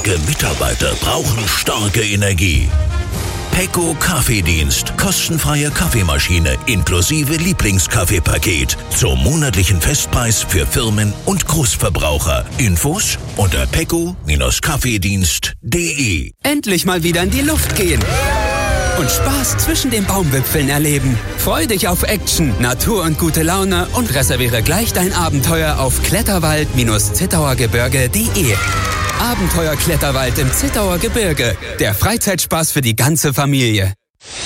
Starke Mitarbeiter brauchen starke Energie. Pecco Kaffeedienst. Kostenfreie Kaffeemaschine inklusive Lieblingskaffeepaket. Zum monatlichen Festpreis für Firmen und Großverbraucher. Infos unter pecco-kaffeedienst.de. Endlich mal wieder in die Luft gehen und Spaß zwischen den Baumwipfeln erleben. Freu dich auf Action, Natur und gute Laune und reserviere gleich dein Abenteuer auf kletterwald-zittauergebirge.de. Abenteuer Kletterwald im Zittauer Gebirge. Der Freizeitspaß für die ganze Familie.